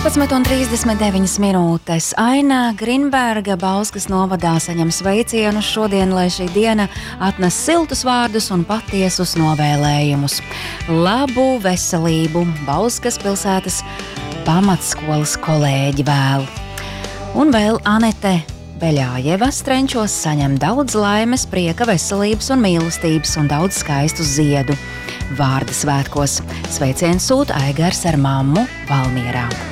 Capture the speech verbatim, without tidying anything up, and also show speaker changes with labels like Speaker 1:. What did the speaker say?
Speaker 1: piecpadsmit un trīsdesmit deviņas minūtes. Aina Grinberga Bauskas novadā saņem sveicienus šodien, lai šī diena atnes siltus vārdus un patiesus novēlējumus. Labu veselību Bauskas pilsētas pamatskolas kolēģi vēl. Un vēl Anete Beļājeva Strenčos saņem daudz laimes, prieka, veselības un mīlestības un daudz skaistu ziedu vārda svētkos. Sveicienu sūta Aigars ar mammu Valmierā.